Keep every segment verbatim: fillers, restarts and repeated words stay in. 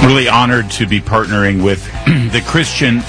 Really honored to be partnering with the Christian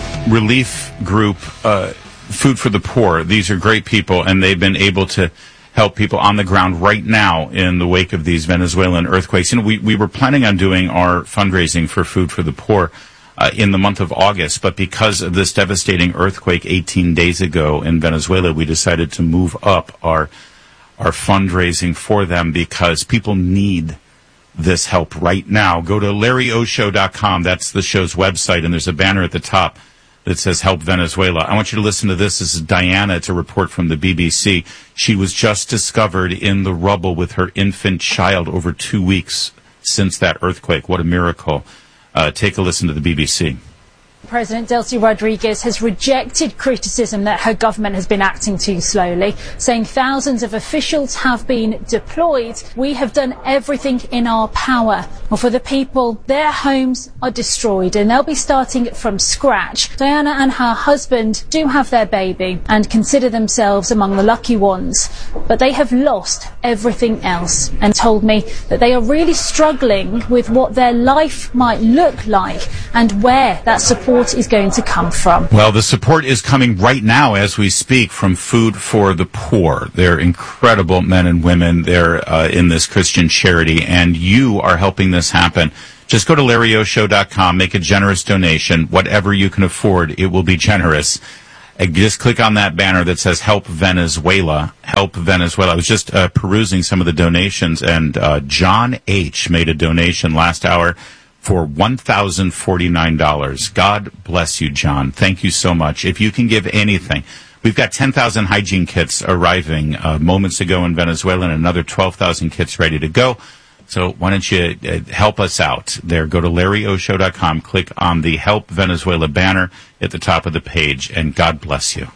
relief group, uh, Food for the Poor. These are great people, and they've been able to help people on the ground right now in the wake of these Venezuelan earthquakes. You know, we, we were planning on doing our fundraising for Food for the Poor uh, in the month of August, but because of this devastating earthquake eighteen days ago in Venezuela, we decided to move up our our fundraising for them because people need this help right now. Go to larry o show dot com. That's the show's website, and there's a banner at the top that says Help Venezuela. I want you to listen to this. This is Diana. It's a report from the B B C. She was just discovered in the rubble with her infant child over two weeks since that earthquake. What a miracle. Uh, take a listen to the B B C. President Delcy Rodriguez has rejected criticism that her government has been acting too slowly, saying thousands of officials have been deployed. We have done everything in our power. Well, for the people, their homes are destroyed and they'll be starting from scratch. Diana and her husband do have their baby and consider themselves among the lucky ones, but they have lost everything else and told me that they are really struggling with what their life might look like and where that support is going to come from. Well, the support is coming right now as we speak from Food for the Poor. They're incredible men and women. They're uh, in this Christian charity, and you are helping this happen. Just go to larry o show dot com, make a generous donation. Whatever you can afford, it will be generous. And just click on that banner that says Help Venezuela. Help Venezuela. I was just uh, perusing some of the donations, and uh, John H. made a donation last hour for one thousand forty-nine dollars. God bless you, John. Thank you so much. If you can give anything, we've got ten thousand hygiene kits arriving uh, moments ago in Venezuela and another twelve thousand kits ready to go. So why don't you uh, help us out there? Go to larry o show dot com, click on the Help Venezuela banner at the top of the page, and God bless you.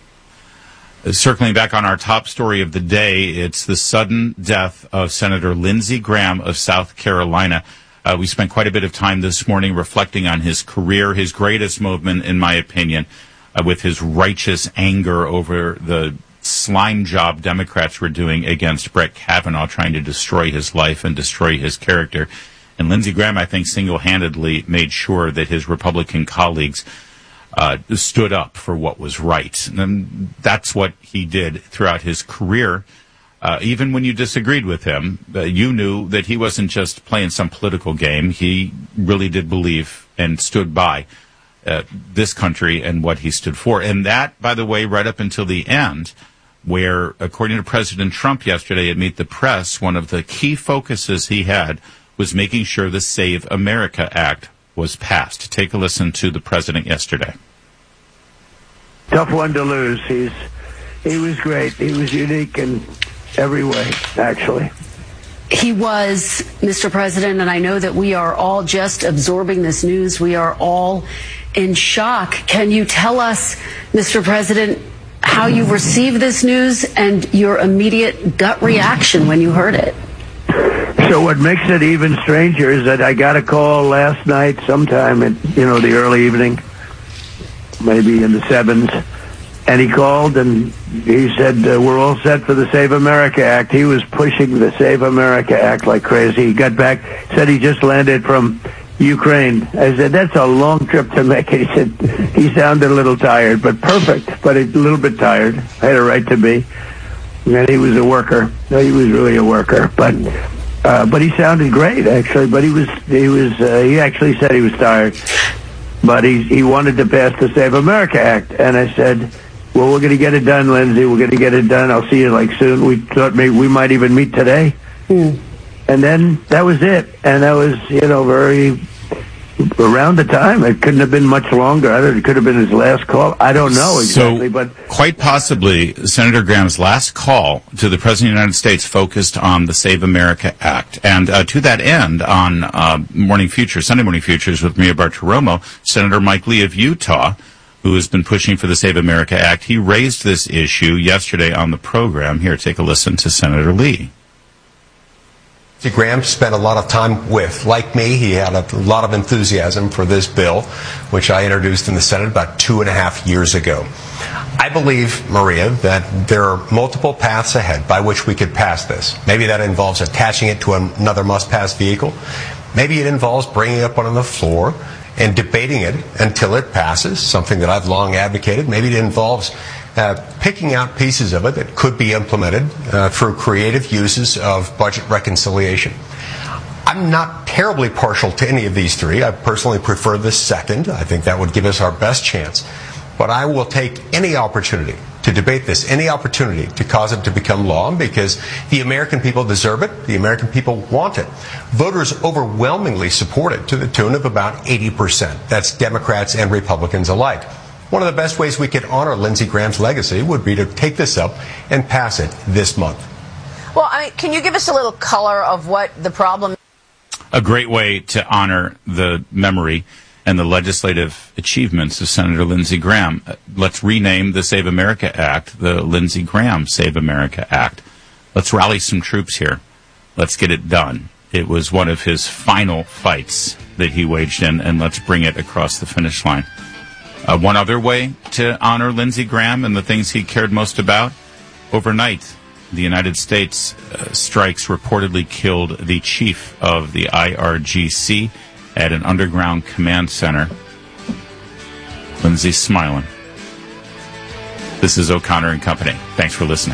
Uh, circling back on our top story of the day, it's the sudden death of Senator Lindsey Graham of South Carolina. Uh, we spent quite a bit of time this morning reflecting on his career, his greatest moment, in my opinion, uh, with his righteous anger over the slime job Democrats were doing against Brett Kavanaugh, trying to destroy his life and destroy his character. And Lindsey Graham, I think, single-handedly made sure that his Republican colleagues uh, stood up for what was right. And that's what he did throughout his career. Uh, even when you disagreed with him, uh, you knew that he wasn't just playing some political game. He really did believe and stood by uh, this country and what he stood for. And that, by the way, right up until the end, where, according to President Trump yesterday at Meet the Press, one of the key focuses he had was making sure the Save America Act was passed. Take a listen to the president yesterday. Tough one to lose. He's he was great. He was unique and every way, actually. He was, Mister President, and I know that we are all just absorbing this news. We are all in shock. Can you tell us, Mister President, how you received this news and your immediate gut reaction when you heard it? So what makes it even stranger is that I got a call last night sometime in, you know, the early evening, maybe in the sevens. And he called and he said, uh, we're all set for the Save America Act. He was pushing the Save America Act like crazy. He got back, said he just landed from Ukraine. I said, that's a long trip to make. He said, he sounded a little tired, but perfect, but a little bit tired. Had a right to be. And he was a worker. No, he was really a worker. But uh, but he sounded great, actually. But he was, he was, uh, he actually said he was tired. But he, he wanted to pass the Save America Act. And I said, well, we're going to get it done, Lindsey. We're going to get it done. I'll see you like soon. We thought maybe we might even meet today. Mm. And then that was it. And that was, you know, very around the time. It couldn't have been much longer. I don't, it could have been his last call. I don't know exactly. So, but quite possibly, Senator Graham's last call to the President of the United States focused on the Save America Act. And uh, to that end, on uh, Morning Futures, Sunday Morning Futures with Mia Bartiromo, Senator Mike Lee of Utah, who has been pushing for the Save America Act, he raised this issue yesterday on the program. Here, take a listen to Senator Lee. Graham spent a lot of time with. Like me, he had a lot of enthusiasm for this bill, which I introduced in the Senate about two and a half years ago. I believe, Maria, that there are multiple paths ahead by which we could pass this. Maybe that involves attaching it to another must-pass vehicle. Maybe it involves bringing it up on the floor and debating it until it passes, something that I've long advocated. Maybe it involves uh, picking out pieces of it that could be implemented uh, through creative uses of budget reconciliation. I'm not terribly partial to any of these three. I personally prefer the second. I think that would give us our best chance. But I will take any opportunity to debate this, any opportunity to cause it to become law, because the American people deserve it. The American people want it. Voters overwhelmingly support it to the tune of about eighty percent. That's Democrats and Republicans alike. One of the best ways we could honor Lindsey Graham's legacy would be to take this up and pass it this month. Well, I mean, can you give us a little color of what the problem is? A great way to honor the memory and the legislative achievements of Senator Lindsey Graham. Let's rename the Save America Act the Lindsey Graham Save America Act. Let's rally some troops here. Let's get it done. It was one of his final fights that he waged in, and let's bring it across the finish line. Uh, one other way to honor Lindsey Graham and the things he cared most about, overnight, the United States uh, strikes reportedly killed the chief of the I R G C at an underground command center. Lindsey's smiling. This is O'Connor and Company. Thanks for listening.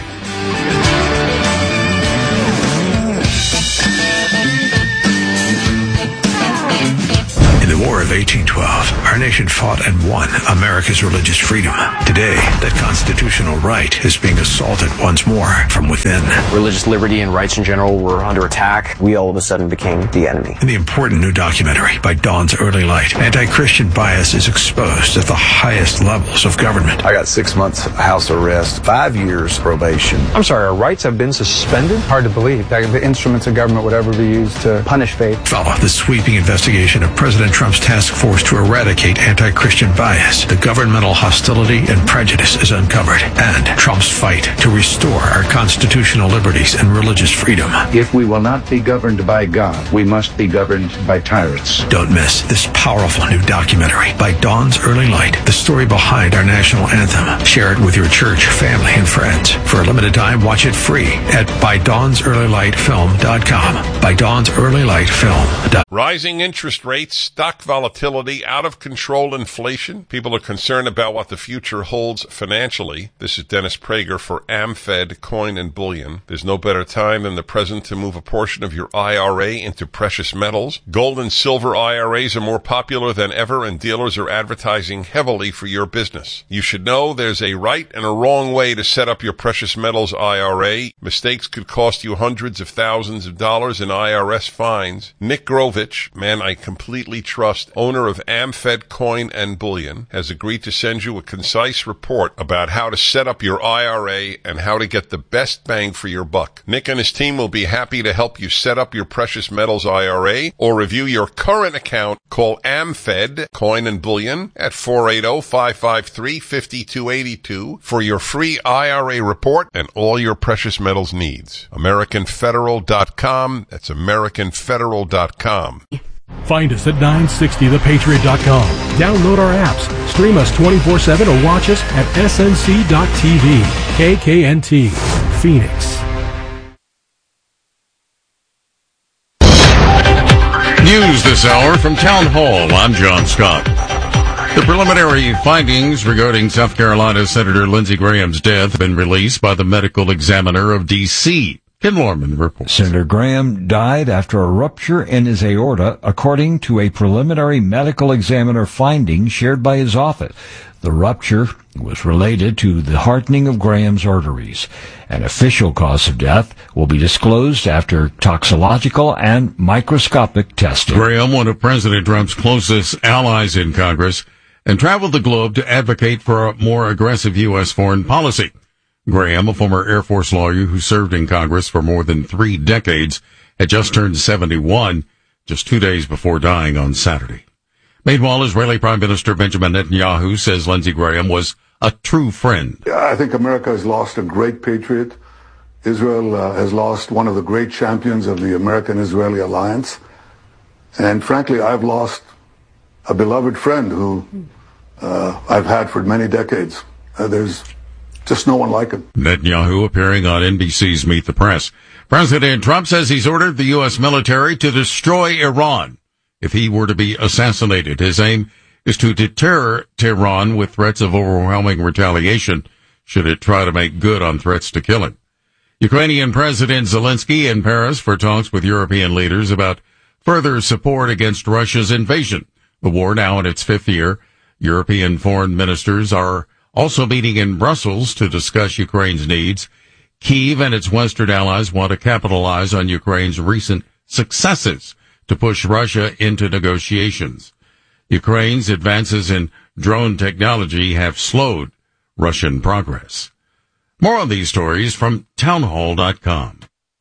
In the War of eighteen twelve, our nation fought and won America's religious freedom. Today, that constitutional right is being assaulted once more from within. Religious liberty and rights in general were under attack. We all of a sudden became the enemy. In the important new documentary, By Dawn's Early Light, anti-Christian bias is exposed at the highest levels of government. I got six months house arrest, five years probation. I'm sorry, our rights have been suspended? Hard to believe that the instruments of government would ever be used to punish faith. Follow the sweeping investigation of President Trump's task force to eradicate anti-Christian bias. The governmental hostility and prejudice is uncovered, and Trump's fight to restore our constitutional liberties and religious freedom. If we will not be governed by God, we must be governed by tyrants. Don't miss this powerful new documentary, By Dawn's Early Light, the story behind our national anthem. Share it with your church, family, and friends. For a limited time, watch it free at by dawns early light film dot com. by dawns early light film dot com. Rising interest rates, stock volatility, out of control inflation. People are concerned about what the future holds financially. This is Dennis Prager for AmFed Coin and Bullion. There's no better time than the present to move a portion of your I R A into precious metals. Gold and silver I R As are more popular than ever, and dealers are advertising heavily for your business. You should know there's a right and a wrong way to set up your precious metals I R A. Mistakes could cost you hundreds of thousands of dollars in I R S fines. Nick Grovich, man I completely trust, owner of AmFed Coin and Bullion, has agreed to send you a concise report about how to set up your I R A and how to get the best bang for your buck. Nick and his team will be happy to help you set up your precious metals I R A or review your current account. Call AmFed Coin and Bullion at four eight zero, five five three, five two eight two for your free I R A report and all your precious metals needs. American Federal dot com. That's American Federal dot com. Find us at nine sixty the patriot dot com. Download our apps, stream us twenty-four seven, or watch us at S N C dot T V. K K N T, Phoenix. News this hour from Town Hall. I'm John Scott. The preliminary findings regarding South Carolina Senator Lindsey Graham's death have been released by the medical examiner of D C Ken Lorman reports. Senator Graham died after a rupture in his aorta, according to a preliminary medical examiner finding shared by his office. The rupture was related to the hardening of Graham's arteries. An official cause of death will be disclosed after toxicological and microscopic testing. Graham, one of President Trump's closest allies in Congress, and traveled the globe to advocate for a more aggressive U S foreign policy. Graham, a former Air Force lawyer who served in Congress for more than three decades, had just turned seventy-one, just two days before dying on Saturday. Meanwhile, Israeli Prime Minister Benjamin Netanyahu says Lindsey Graham was a true friend. I think America has lost a great patriot. Israel uh, has lost one of the great champions of the American-Israeli alliance. And frankly, I've lost a beloved friend who uh, I've had for many decades. Uh, there's Just no one like it. Netanyahu appearing on N B C's Meet the Press. President Trump says he's ordered the U S military to destroy Iran if he were to be assassinated. His aim is to deter Tehran with threats of overwhelming retaliation should it try to make good on threats to kill him. Ukrainian President Zelensky in Paris for talks with European leaders about further support against Russia's invasion. The war now in its fifth year. European foreign ministers are also meeting in Brussels to discuss Ukraine's needs. Kyiv and its Western allies want to capitalize on Ukraine's recent successes to push Russia into negotiations. Ukraine's advances in drone technology have slowed Russian progress. More on these stories from townhall dot com.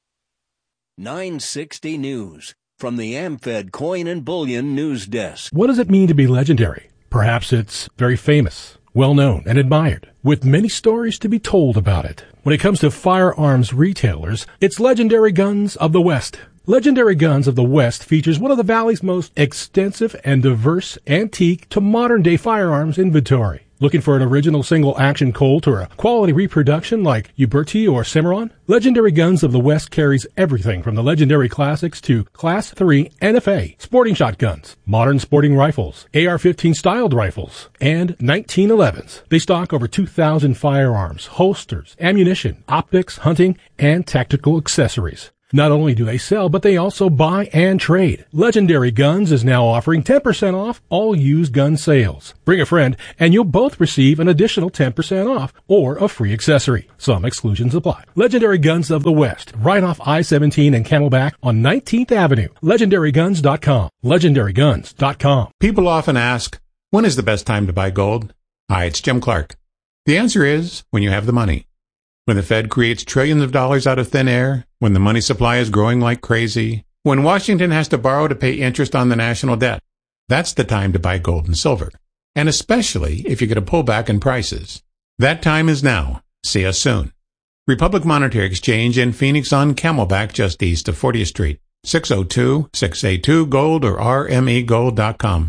nine sixty News from the AmFed Coin and Bullion News Desk. What does it mean to be legendary? Perhaps it's very famous, well-known, and admired, with many stories to be told about it. When it comes to firearms retailers, it's Legendary Guns of the West. Legendary Guns of the West features one of the Valley's most extensive and diverse antique to modern-day firearms inventory. Looking for an original single-action Colt or a quality reproduction like Uberti or Cimarron? Legendary Guns of the West carries everything from the legendary classics to Class three N F A, sporting shotguns, modern sporting rifles, A R fifteen styled rifles, and nineteen elevens. They stock over two thousand firearms, holsters, ammunition, optics, hunting, and tactical accessories. Not only do they sell, but they also buy and trade. Legendary Guns is now offering ten percent off all used gun sales. Bring a friend, and you'll both receive an additional ten percent off or a free accessory. Some exclusions apply. Legendary Guns of the West, right off I seventeen and Camelback on nineteenth Avenue. Legendary Guns dot com. Legendary Guns dot com. People often ask, when is the best time to buy gold? Hi, it's Jim Clark. The answer is when you have the money. When the Fed creates trillions of dollars out of thin air, when the money supply is growing like crazy, when Washington has to borrow to pay interest on the national debt, that's the time to buy gold and silver. And especially if you get a pullback in prices. That time is now. See us soon. Republic Monetary Exchange in Phoenix on Camelback just east of fortieth Street. six oh two, six eight two, gold or r m e gold dot com.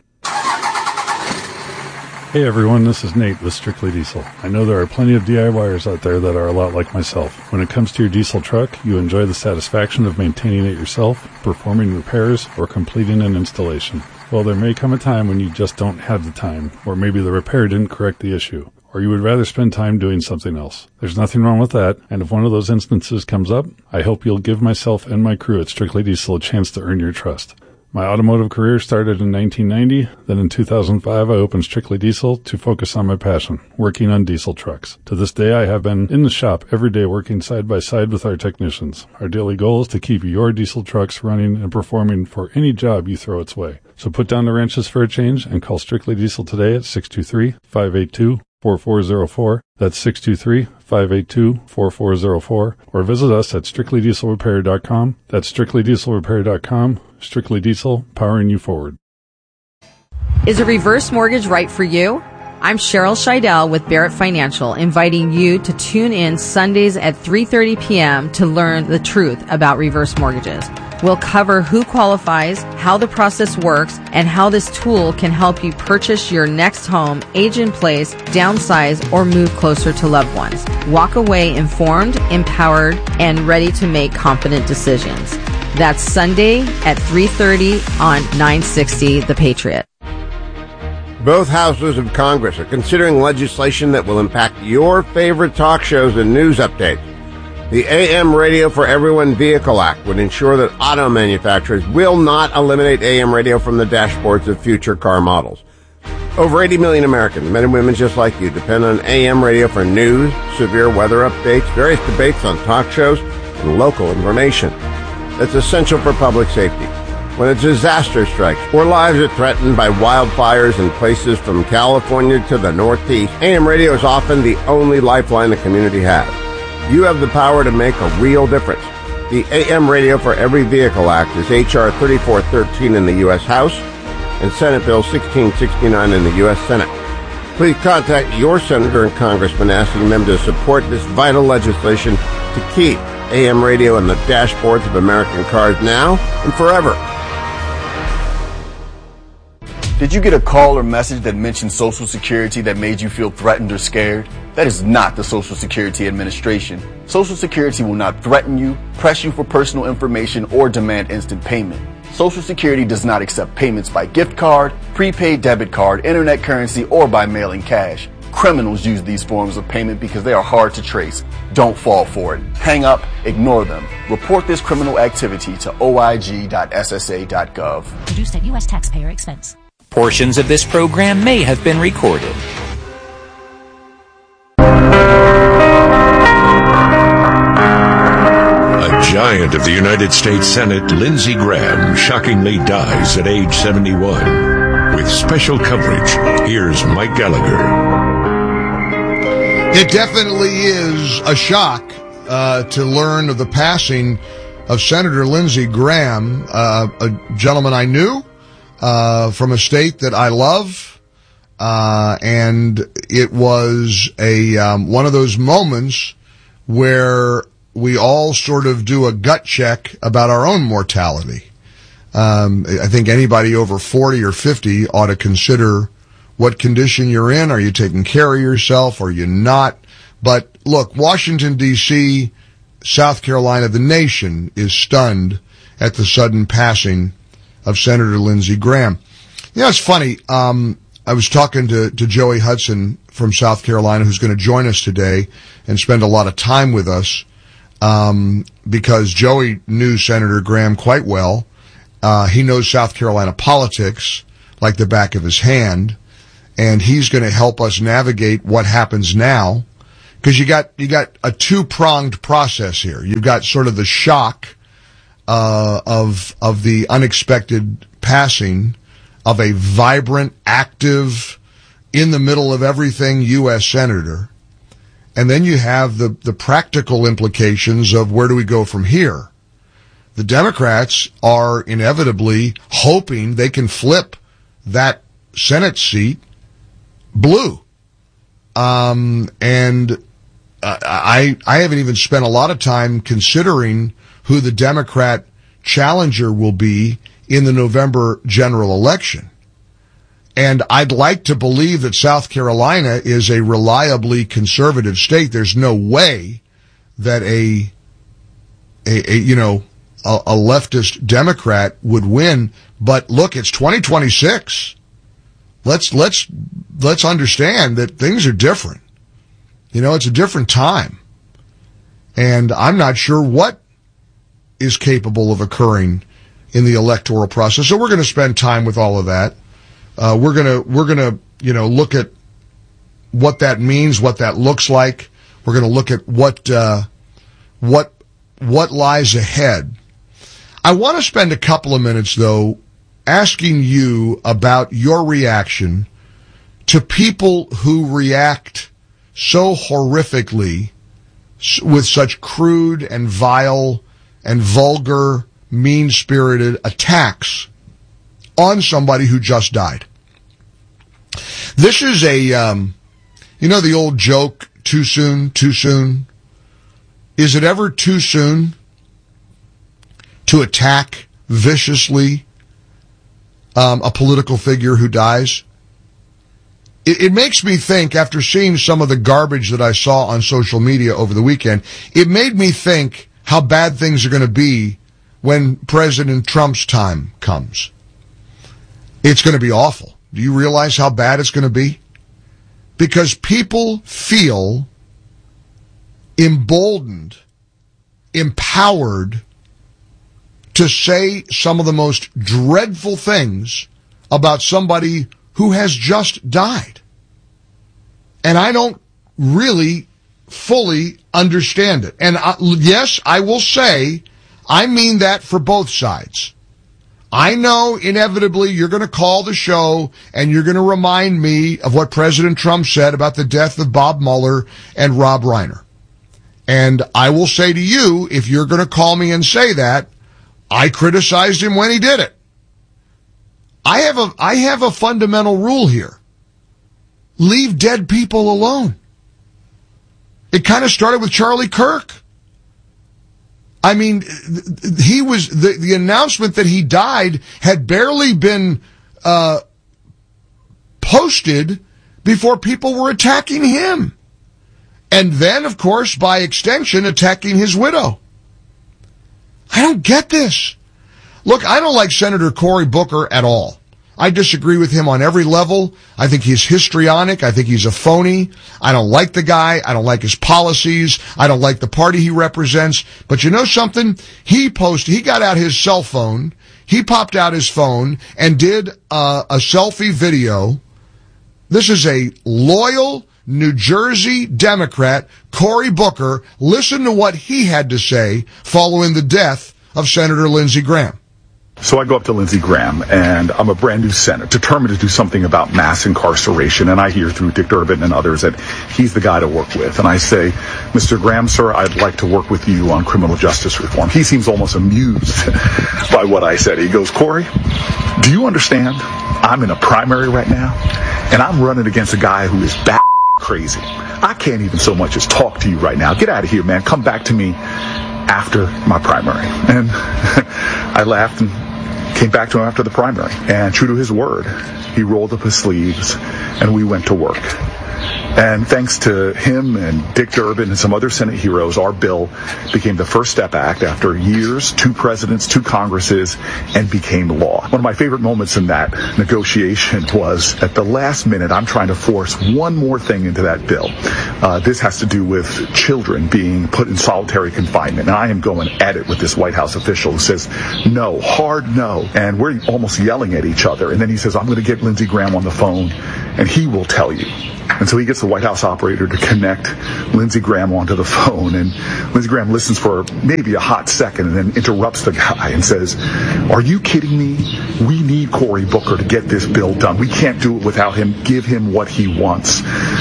Hey everyone, this is Nate with Strictly Diesel. I know there are plenty of DIYers out there that are a lot like myself. When it comes to your diesel truck, you enjoy the satisfaction of maintaining it yourself, performing repairs, or completing an installation. Well, there may come a time when you just don't have the time, or maybe the repair didn't correct the issue, or you would rather spend time doing something else. There's nothing wrong with that, and if one of those instances comes up, I hope you'll give myself and my crew at Strictly Diesel a chance to earn your trust. My automotive career started in nineteen ninety. Then in two thousand five, I opened Strictly Diesel to focus on my passion, working on diesel trucks. To this day, I have been in the shop every day working side by side with our technicians. Our daily goal is to keep your diesel trucks running and performing for any job you throw its way. So put down the wrenches for a change and call Strictly Diesel today at six two three, five eight two, four four zero four. That's six two three, five eight two, four four zero four. Or visit us at strictly diesel repair dot com. That's strictly diesel repair dot com. Strictly Diesel, powering you forward. Is a reverse mortgage right for you? I'm Cheryl Scheidel with Barrett Financial, inviting you to tune in Sundays at three thirty p.m. to learn the truth about reverse mortgages. We'll cover who qualifies, how the process works, and how this tool can help you purchase your next home, age in place, downsize, or move closer to loved ones. Walk away informed, empowered, and ready to make confident decisions. That's Sunday at three thirty on nine sixty The Patriot. Both houses of Congress are considering legislation that will impact your favorite talk shows and news updates. The A M Radio for Everyone Vehicle Act would ensure that auto manufacturers will not eliminate A M radio from the dashboards of future car models. Over eighty million Americans, men and women just like you, depend on A M radio for news, severe weather updates, various debates on talk shows, and local information. That's essential for public safety. When a disaster strikes or lives are threatened by wildfires in places from California to the Northeast, A M radio is often the only lifeline the community has. You have the power to make a real difference. The A M Radio for Every Vehicle Act is H R thirty-four thirteen in the U S House and Senate Bill sixteen sixty-nine in the U S Senate. Please contact your senator and congressman asking them to support this vital legislation to keep A M radio on the dashboards of American cars now and forever. Did you get a call or message that mentioned Social Security that made you feel threatened or scared? That is not the Social Security Administration. Social Security will not threaten you, press you for personal information, or demand instant payment. Social Security does not accept payments by gift card, prepaid debit card, internet currency, or by mailing cash. Criminals use these forms of payment because they are hard to trace. Don't fall for it. Hang up, ignore them. Report this criminal activity to O I G dot S S A dot gov. Produced at U S taxpayer expense. Portions of this program may have been recorded. Giant of the United States Senate, Lindsey Graham, shockingly dies at age seventy-one. With special coverage, here's Mike Gallagher. It definitely is a shock uh, to learn of the passing of Senator Lindsey Graham, uh, a gentleman I knew uh, from a state that I love, uh, and it was a um, one of those moments where we all sort of do a gut check about our own mortality. Um, I think anybody over forty or fifty ought to consider what condition you're in. Are you taking care of yourself? Are you not? But look, Washington, D C, South Carolina, the nation is stunned at the sudden passing of Senator Lindsey Graham. You know, it's funny. Um, I was talking to, to Joey Hudson from South Carolina, who's going to join us today and spend a lot of time with us. Um, because Joey knew Senator Graham quite well. Uh, he knows South Carolina politics like the back of his hand, and he's going to help us navigate what happens now. Because you got you got a two-pronged process here. You've got sort of the shock uh, of of the unexpected passing of a vibrant, active, in the middle of everything U S senator. And then you have the, the practical implications of where do we go from here. The Democrats are inevitably hoping they can flip that Senate seat blue. Um, and uh, I, I haven't even spent a lot of time considering who the Democrat challenger will be in the November general election. And I'd like to believe that South Carolina is a reliably conservative state. There's no way that a, a, a you know, a, a leftist Democrat would win. But look, it's twenty twenty-six. Let's, let's, let's understand that things are different. You know, it's a different time. And I'm not sure what is capable of occurring in the electoral process. So we're going to spend time with all of that. Uh, we're gonna, we're gonna, you know, look at what that means, what that looks like. We're gonna look at what, uh, what, what lies ahead. I want to spend a couple of minutes, though, asking you about your reaction to people who react so horrifically with such crude and vile and vulgar, mean-spirited attacks on somebody who just died. This is a, um, you know the old joke, too soon, too soon? Is it ever too soon to attack viciously um, a political figure who dies? It, it makes me think, after seeing some of the garbage that I saw on social media over the weekend, it made me think how bad things are going to be when President Trump's time comes. It's going to be awful. Do you realize how bad it's going to be? Because people feel emboldened, empowered to say some of the most dreadful things about somebody who has just died. And I don't really fully understand it. And I, yes, I will say, I mean that for both sides. I know inevitably you're going to call the show and you're going to remind me of what President Trump said about the death of Bob Mueller and Rob Reiner. And I will say to you, if you're going to call me and say that, I criticized him when he did it. I have a, I have a fundamental rule here. Leave dead people alone. It kind of started with Charlie Kirk. I mean, he was, the, the announcement that he died had barely been uh, posted before people were attacking him. And then, of course, by extension, attacking his widow. I don't get this. Look, I don't like Senator Cory Booker at all. I disagree with him on every level. I think he's histrionic. I think he's a phony. I don't like the guy. I don't like his policies. I don't like the party he represents. But you know something? He posted, he got out his cell phone. He popped out his phone and did uh, a selfie video. This is a loyal New Jersey Democrat, Cory Booker. Listen to what he had to say following the death of Senator Lindsey Graham. So I go up to Lindsey Graham, and I'm a brand new senator, determined to do something about mass incarceration, and I hear through Dick Durbin and others that he's the guy to work with. And I say, Mister Graham, sir, I'd like to work with you on criminal justice reform. He seems almost amused by what I said. He goes, Cory, do you understand? I'm in a primary right now, and I'm running against a guy who is bat crazy. I can't even so much as talk to you right now. Get out of here, man. Come back to me after my primary. And I laughed and came back to him after the primary. And true to his word, he rolled up his sleeves and we went to work. And thanks to him and Dick Durbin and some other Senate heroes, our bill became the First Step Act after years, two presidents, two Congresses, and became law. One of my favorite moments in that negotiation was at the last minute, I'm trying to force one more thing into that bill. Uh, this has to do with children being put in solitary confinement. And I am going at it with this White House official who says, no, hard no. And we're almost yelling at each other. And then he says, I'm going to get Lindsey Graham on the phone, and he will tell you. And so he gets the White House operator to connect Lindsey Graham onto the phone. And Lindsey Graham listens for maybe a hot second and then interrupts the guy and says, are you kidding me? We need Cory Booker to get this bill done. We can't do it without him. Give him what he wants.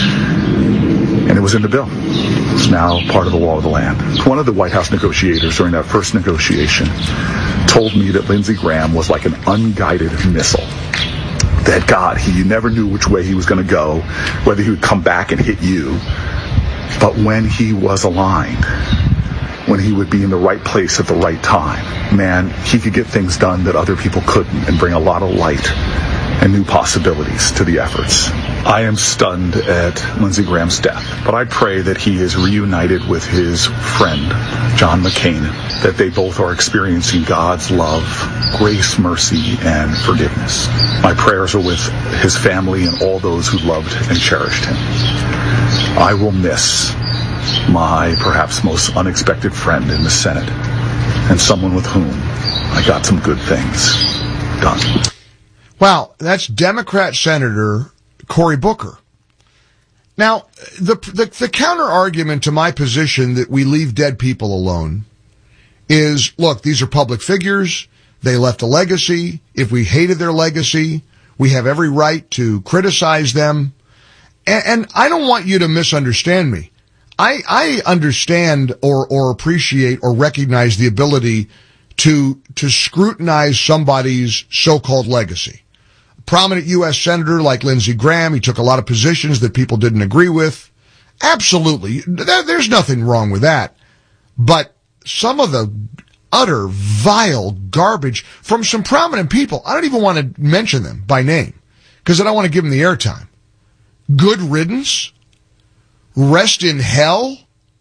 And it was in the bill. It's now part of the law of the land. One of the White House negotiators during that first negotiation told me that Lindsey Graham was like an unguided missile. That God, he never knew which way he was going to go, whether he would come back and hit you. But when he was aligned, when he would be in the right place at the right time, man, he could get things done that other people couldn't and bring a lot of light and new possibilities to the efforts. I am stunned at Lindsey Graham's death, but I pray that he is reunited with his friend, John McCain, that they both are experiencing God's love, grace, mercy, and forgiveness. My prayers are with his family and all those who loved and cherished him. I will miss my perhaps most unexpected friend in the Senate and someone with whom I got some good things done. Wow, that's Democrat Senator Cory Booker. Now, the, the the counter argument to my position that we leave dead people alone is, look, these are public figures. They left a legacy. If we hated their legacy, we have every right to criticize them. And, and I don't want you to misunderstand me. I, I understand or, or appreciate or recognize the ability to, to scrutinize somebody's so-called legacy. Prominent U S senator like Lindsey Graham, he took a lot of positions that people didn't agree with. Absolutely. There's nothing wrong with that. But some of the utter vile garbage from some prominent people, I don't even want to mention them by name because I don't want to give them the airtime. Good riddance. Rest in hell.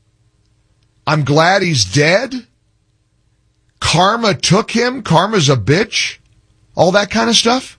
I'm glad he's dead. Karma took him. Karma's a bitch. All that kind of stuff.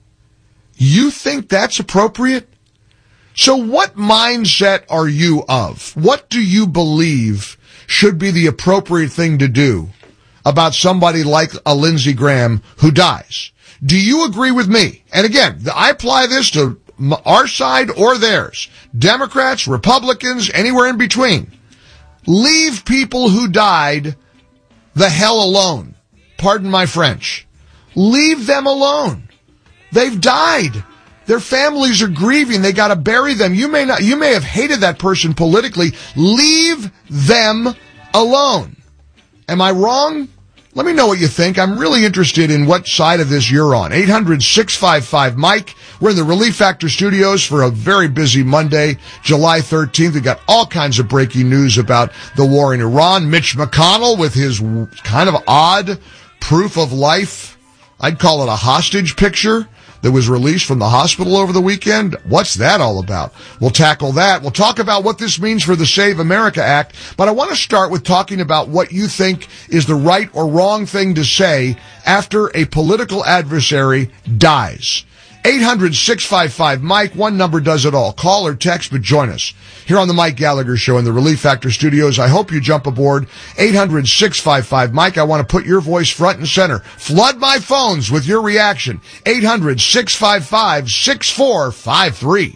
You think that's appropriate? So what mindset are you of? What do you believe should be the appropriate thing to do about somebody like a Lindsey Graham who dies? Do you agree with me? And again, I apply this to our side or theirs. Democrats, Republicans, anywhere in between. Leave people who died the hell alone. Pardon my French. Leave them alone. They've died. Their families are grieving. They got to bury them. You may not, you may have hated that person politically. Leave them alone. Am I wrong? Let me know what you think. I'm really interested in what side of this you're on. eight hundred, six five five, Mike. We're in the Relief Factor studios for a very busy Monday, July thirteenth. We've got all kinds of breaking news about the war in Iran. Mitch McConnell with his kind of odd proof of life. I'd call it a hostage picture that was released from the hospital over the weekend. What's that all about? We'll tackle that. We'll talk about what this means for the Save America Act, but I want to start with talking about what you think is the right or wrong thing to say after a political adversary dies. eight hundred, six five five, Mike. One number does it all. Call or text, but join us here on the Mike Gallagher Show in the Relief Factor Studios. I hope you jump aboard. eight hundred, six five five, Mike. I want to put your voice front and center. Flood my phones with your reaction. eight hundred, six five five, six four five three.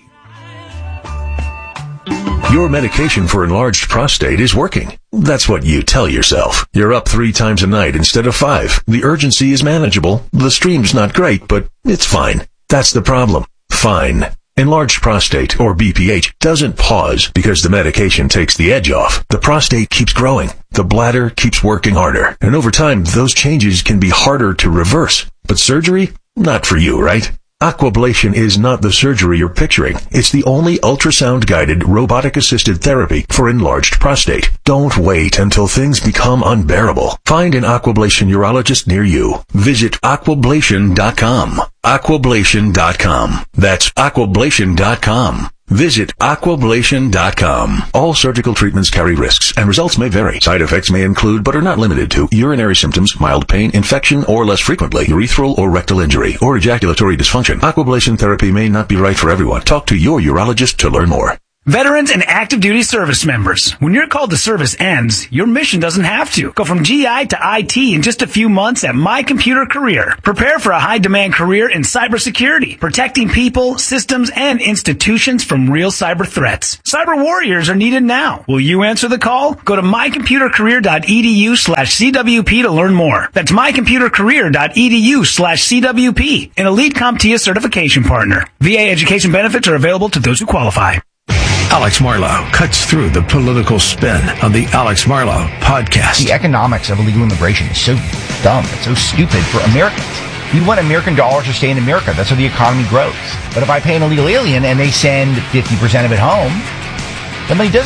Your medication for enlarged prostate is working. That's what you tell yourself. You're up three times a night instead of five. The urgency is manageable. The stream's not great, but it's fine. That's the problem. Fine. Enlarged prostate, or B P H, doesn't pause because the medication takes the edge off. The prostate keeps growing. The bladder keeps working harder. And over time, those changes can be harder to reverse. But surgery? Not for you, right? Aquablation is not the surgery you're picturing. It's the only ultrasound-guided, robotic-assisted therapy for enlarged prostate. Don't wait until things become unbearable. Find an Aquablation urologist near you. Visit aquablation dot com. aquablation dot com. That's aquablation dot com. Visit aquablation dot com. All surgical treatments carry risks, and results may vary. Side effects may include, but are not limited to, urinary symptoms, mild pain, infection, or less frequently, urethral or rectal injury, or ejaculatory dysfunction. Aquablation therapy may not be right for everyone. Talk to your urologist to learn more. Veterans and active duty service members, when your call to service ends, your mission doesn't have to. Go from G I to I T in just a few months at My Computer Career. Prepare for a high-demand career in cybersecurity, protecting people, systems, and institutions from real cyber threats. Cyber warriors are needed now. Will you answer the call? Go to mycomputercareer.edu slash CWP to learn more. That's mycomputercareer.edu slash CWP, an elite CompTIA certification partner. V A education benefits are available to those who qualify. Alex Marlow cuts through the political spin on the Alex Marlow podcast. The economics of illegal immigration is so dumb. It's so stupid for Americans. We want American dollars to stay in America. That's how the economy grows. But if I pay an illegal alien and they send fifty percent of it home, the money doesn't